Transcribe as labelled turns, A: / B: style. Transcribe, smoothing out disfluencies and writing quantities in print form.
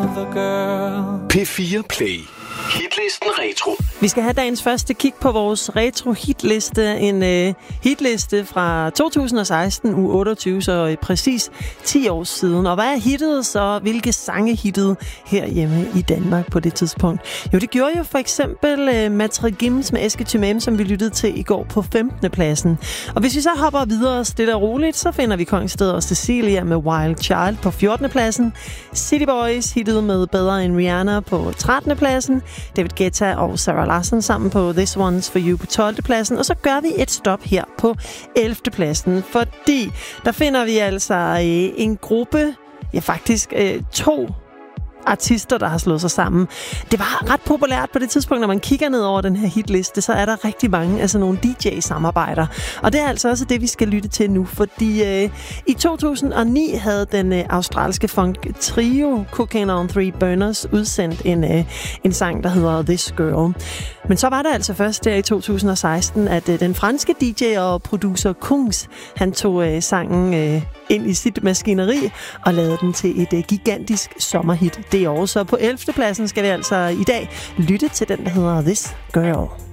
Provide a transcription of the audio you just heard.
A: other girl.
B: P4 Play. Hitlisten Retro.
C: Vi skal have dagens første kig på vores retro-hitliste. En hitliste fra 2016, uge 28, så præcis 10 år siden. Og hvad er hittet så? Hvilke sange hittede herhjemme i Danmark på det tidspunkt? Jo, det gjorde jo for eksempel Matre Gims med Eske Thymame, som vi lyttede til i går på 15. pladsen. Og hvis vi så hopper videre stille og roligt, så finder vi Kongsted og Cecilia med Wild Child på 14. pladsen. City Boys hittede med Bedre end Rihanna på 13. pladsen. David Guetta og Sarah Larsson sammen på This One's For You på 12. pladsen. Og så gør vi et stop her på 11. pladsen, fordi der finder vi altså en gruppe, ja faktisk to artister, der har slået sig sammen. Det var ret populært på det tidspunkt, når man kigger ned over den her hitliste, så er der rigtig mange af sådan nogle DJ-samarbejder. Og det er altså også det, vi skal lytte til nu, fordi i 2009 havde den australske funk-trio Cocaine on Three Burners udsendt en sang, der hedder This Girl. Men så var det altså først der i 2016, at den franske DJ og producer Kungs, han tog sangen ind i sit maskineri og lavede den til et gigantisk sommerhit det år. Så på 11. pladsen skal vi altså i dag lytte til den, der hedder This Girl.